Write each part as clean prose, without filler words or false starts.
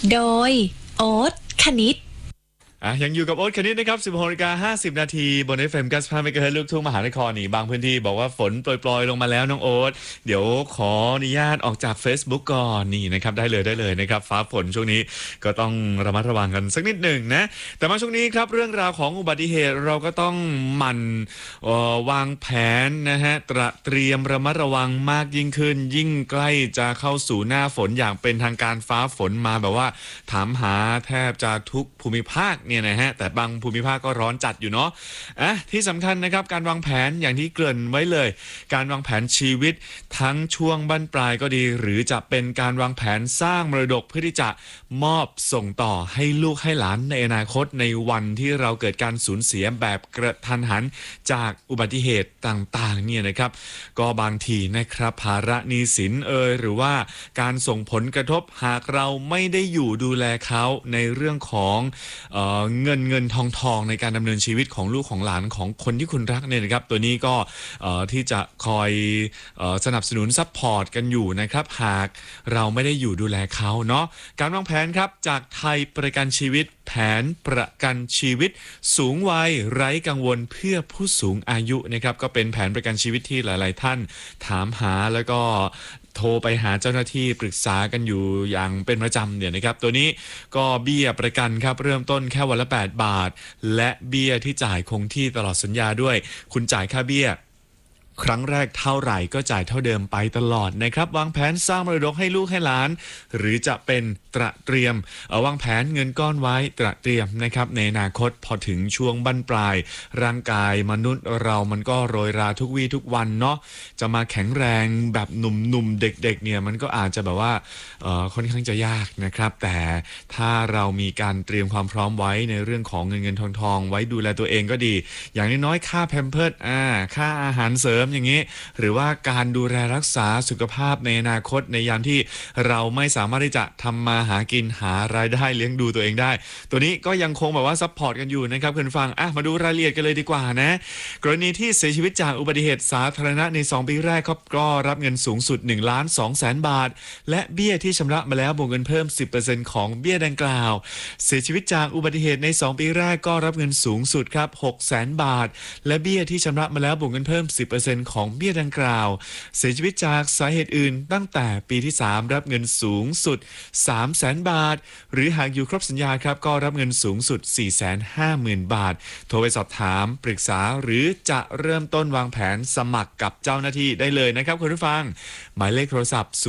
โดยโอ๊ตคณิตยังอยู่กับโอ๊ตคณิตนะครับ16:50 นาทีบน FM 95 เมกะเฮิรตซ์ลูกทุ่งมหานครนี่บางพื้นที่บอกว่าฝนโปรยๆลงมาแล้วน้องโอ๊ตเดี๋ยวขออนุญาตออกจาก Facebook ก่อนนี่นะครับได้เลยนะครับฟ้าฝนช่วงนี้ก็ต้องระมัดระวังกันสักนิดหนึ่งนะแต่มาช่วงนี้ครับเรื่องราวของอุบัติเหตุเราก็ต้องหมั่นวางแผนนะฮะเตรียมระมัดระวังมากยิ่งขึ้นยิ่งใกล้จะเข้าสู่หน้าฝนอย่างเป็นทางการฟ้าฝนมาแบบว่าถามหาแทบจะทุกภูมิภาคเนี่ยนะฮะแต่บางภูมิภาคก็ร้อนจัดอยู่เนาะที่สำคัญนะครับการวางแผนอย่างที่เกริ่นไว้เลยการวางแผนชีวิตทั้งช่วงบั้นปลายก็ดีหรือจะเป็นการวางแผนสร้างมรดกเพื่อที่จะมอบส่งต่อให้ลูกให้หลานในอนาคตในวันที่เราเกิดการสูญเสียแบบกระทันหันจากอุบัติเหตุต่างๆเนี่ยนะครับก็บางทีนะครับภาระหนี้สินหรือว่าการส่งผลกระทบหากเราไม่ได้อยู่ดูแลเขาในเรื่องของเงินทองในการดำเนินชีวิตของลูกของหลานของคนที่คุณรักเนี่ยนะครับตัวนี้ก็ที่จะคอยสนับสนุนซัพพอร์ตกันอยู่นะครับหากเราไม่ได้อยู่ดูแลเขาเนาะการวางแผนครับจากไทยประกันชีวิตแผนประกันชีวิตสูงวัยไร้กังวลเพื่อผู้สูงอายุนะครับก็เป็นแผนประกันชีวิตที่หลายๆท่านถามหาแล้วก็โทรไปหาเจ้าหน้าที่ปรึกษากันอยู่อย่างเป็นประจำเนี่ยนะครับตัวนี้ก็เบี้ยประกันครับเริ่มต้นแค่วันละ8 บาทและเบี้ยที่จ่ายคงที่ตลอดสัญญาด้วยคุณจ่ายค่าเบี้ยครั้งแรกเท่าไหร่ก็จ่ายเท่าเดิมไปตลอดนะครับวางแผนสร้างมรดกให้ลูกให้หลานหรือจะเป็นเตรียมวางแผนเงินก้อนไว้เตรียมนะครับในอนาคตพอถึงช่วงบั้นปลายร่างกายมนุษย์เรามันก็โรยราทุกวี่ทุกวันเนาะจะมาแข็งแรงแบบหนุ่มๆเด็กๆเนี่ยมันก็อาจจะแบบว่าค่อนข้างจะยากนะครับแต่ถ้าเรามีการเตรียมความพร้อมไว้ในเรื่องของเงินทองไว้ดูแลตัวเองก็ดีอย่างน้อยๆค่าแพมเพิร์สค่าอาหารเสริมอย่างนี้หรือว่าการดูแลรักษาสุขภาพในอนาคตในยามที่เราไม่สามารถที่จะทำมาหากินหารายได้เลี้ยงดูตัวเองได้ตัวนี้ก็ยังคงแบบว่าซัพพอร์ตกันอยู่นะครับคุณฟังมาดูรายละเอียดกันเลยดีกว่านะกรณีที่เสียชีวิตจากอุบัติเหตุสาธารณะใน2 ปีแรกครับก็รับเงินสูงสุด 1,200,000 บาทและเบี้ยที่ชำระมาแล้วบวกเงินเพิ่ม 10% ของเบี้ยดังกล่าวเสียชีวิตจากอุบัติเหตุใน2 ปีแรกก็รับเงินสูงสุดครับ 600,000 บาทและเบี้ยที่ชำระมาแล้วบวกเงินเพิ่ม 10% ของเบี้ยดังกล่าวเสียชีวิตจากสาเหตุอื่นตั้งแต่ปีที่3รับเงินสูงสุด 300,000 บาทหรือหากอยู่ครบสัญญาครับก็รับเงินสูงสุด 450,000 บาทโทรไปสอบถามปรึกษาหรือจะเริ่มต้นวางแผนสมัครกับเจ้าหน้าที่ได้เลยนะครับคุณผู้ฟังหมายเลขโทรศัพท์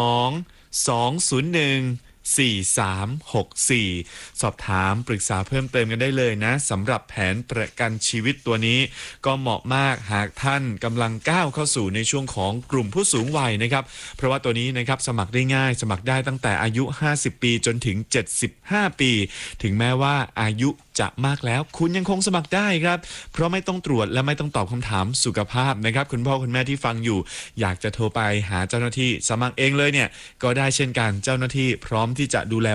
02-201-4364 สอบถามปรึกษาเพิ่มเติมกันได้เลยนะสำหรับแผนประกันชีวิตตัวนี้ก็เหมาะมากหากท่านกำลังก้าวเข้าสู่ในช่วงของกลุ่มผู้สูงวัยนะครับเพราะว่าตัวนี้นะครับสมัครได้ง่ายสมัครได้ตั้งแต่อายุ50 ปีจนถึง75 ปีถึงแม้ว่าอายุจะมากแล้วคุณยังคงสมัครได้ครับเพราะไม่ต้องตรวจและไม่ต้องตอบคำถามสุขภาพนะครับคุณพ่อคุณแม่ที่ฟังอยู่อยากจะโทรไปหาเจ้าหน้าที่สมัครเองเลยเนี่ยก็ได้เช่นกันเจ้าหน้าที่พร้อมที่จะดูแล